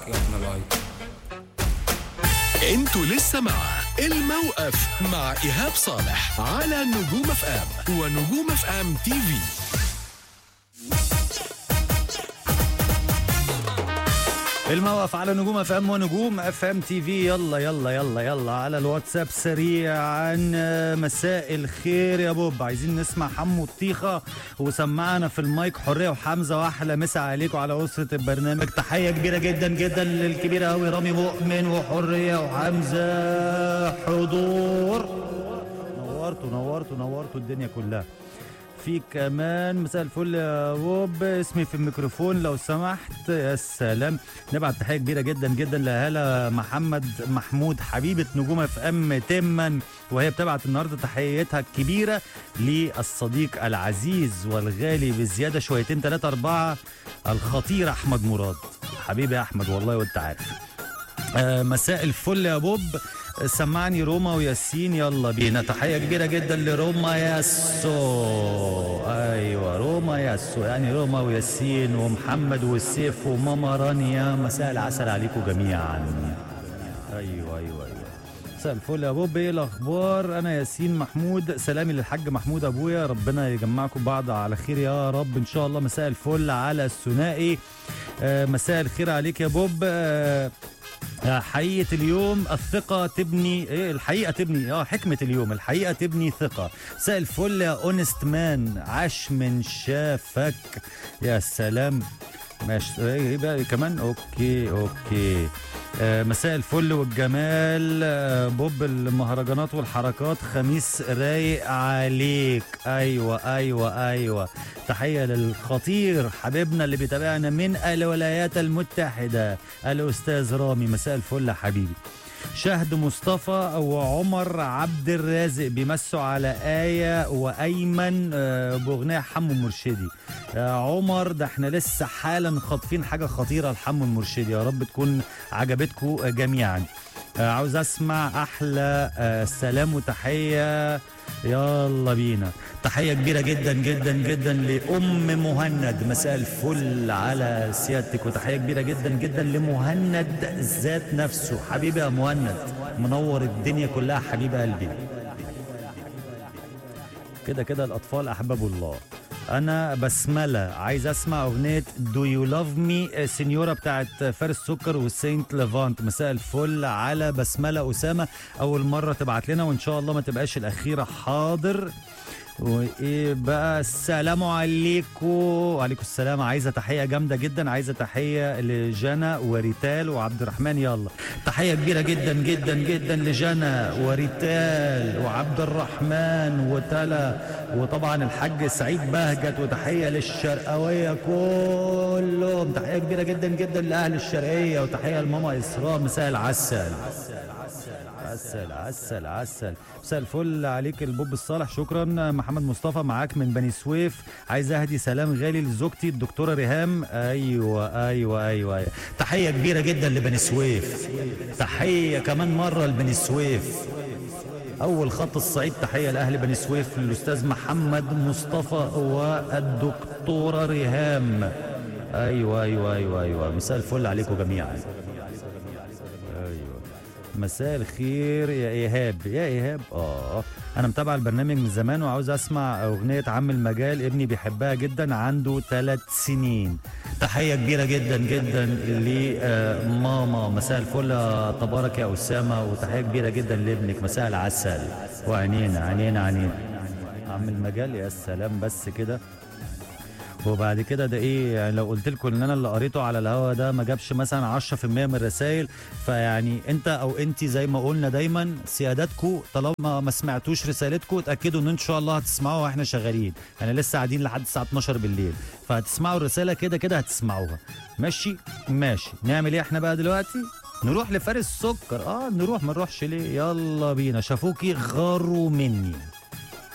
احنا لايك. انتوا لسه مع الموقف مع إيهاب صالح على نجوم اف ام ونجوم اف ام تي في. الموقف على نجوم اف ام ونجوم اف ام تي في. يلا يلا يلا يلا على الواتساب سريعا. مساء الخير يا بوب، عايزين نسمع حمو الطيخه وسمعنا في المايك حريه وحمزه، واحلى مسا عليكم على اسره البرنامج. تحيه كبيره جدا جدا للكبيره قوي رامي مؤمن وحريه وحمزه حضور. نورتوا الدنيا كلها. في كمان مساء الفل يا بوب، اسمي في الميكروفون لو سمحت. يا سلام، نبعت تحيه كبيره جدا جدا لهلا محمد محمود حبيبه نجوم اف ام تما، وهي بتبعت النهارده تحيتها الكبيره للصديق العزيز والغالي بزياده شويتين 3 4 الخطير احمد مراد. حبيبي يا احمد والله وانت عارف. مساء الفل يا بوب، سمعني روما وياسين. يلا بينا، تحية كبيرة جدا لروما ياسو. ايوه روما ياسو، يعني روما وياسين ومحمد والسيف وماما رانيا. مساء العسل عليكم جميعا. ايوه مساء الفل يا بوب، ايه الاخبار؟ انا ياسين محمود، سلامي للحاج محمود ابويا، ربنا يجمعكم بعض على خير يا رب ان شاء الله. مساء الفل على الثنائي. مساء الخير عليك يا بوب. حقيقة اليوم الثقة تبني الحقيقة تبني حكمة اليوم الحقيقة تبني ثقة. مساء الفل يا اونست مان، عاش من شافك. يا سلام، ماشي ايه بقى كمان. اوكي مساء الفل والجمال بوب، المهرجانات والحركات خميس رايق عليك. ايوه تحية للخطير حبيبنا اللي بيتابعنا من الولايات المتحدة الاستاذ رامي. مساء الفل يا حبيبي. شهد مصطفى وعمر عبد الرازق بيمسوا على آية وأيمن بأغنية حمو مرشدي. عمر ده احنا لسه حالا خاطفين حاجة خطيرة لحمو المرشدي، يا رب تكون عجبتكم جميعا. عاوز اسمع احلى سلام وتحية. يلا بينا، تحية كبيرة جدا جدا جدا لأم مهند. مساء الفل على سيادتك، وتحية كبيرة جدا جدا لمهند ذات نفسه. حبيبي يا مهند، منور الدنيا كلها حبيب قلبي. كده الأطفال أحباب الله. أنا بسملة، عايز أسمع أغنية Do You Love Me سينيورا بتاعت فارس سكر والسينت ليفانت. مساء الفل على بسملة أسامة، أول مرة تبعت لنا وإن شاء الله ما تبقاش الأخيرة. حاضر. وايه بقى، السلام عليكم. وعليكم السلام. عايزه تحيه جامده جدا، عايزه تحيه لجنى وريتال وعبد الرحمن. يلا تحيه كبيره جدا جدا جدا لجنى وريتال وعبد الرحمن وتلا، وطبعا الحاج سعيد بهجت، وتحيه للشرقاويه كلهم. تحيه كبيره جدا جدا لاهل الشرقيه، وتحيه لماما اسراء. مساء العسل عسل. مساء الفل عليك البوب الصالح. شكرا. محمد مصطفى معاك من بني سويف، عايز اهدي سلام غالي لزوجتي الدكتوره ريهام. ايوه تحيه كبيره جدا لبني سويف، تحيه كمان مره لبني سويف. اول خط الصعيد، تحيه لاهل بني سويف، للاستاذ محمد مصطفى والدكتوره ريهام. ايوه مساء الفل عليكم جميعا. مساء الخير يا ايهاب. انا متابع البرنامج من زمان وعاوز اسمع اغنيه عم المجال، ابني بيحبها جدا، عنده 3 سنين. تحيه كبيره جدا جدا لماما. مساء الفل تبارك يا اسامه، وتحيه كبيره جدا لابنك. مساء العسل وعينينا عم المجال. يا سلام، بس كده. وبعد كده ده ايه يعني، لو قلت لكم ان انا اللي قريته على الهوا ده ما جابش مثلا 10% من الرسائل، فيعني انت او انت زي ما قلنا دايما سيادتكم، طالما ما سمعتوش رسالتكم اتاكدوا ان ان شاء الله هتسمعوها واحنا شغالين. يعني لسه قاعدين لحد الساعه 12 بالليل، فهتسمعوا الرساله كده هتسمعوها. ماشي. نعمل ايه احنا بقى دلوقتي؟ نروح لفارس سكر. نروح، ما نروحش ليه؟ يلا بينا. شافوكي غاروا مني.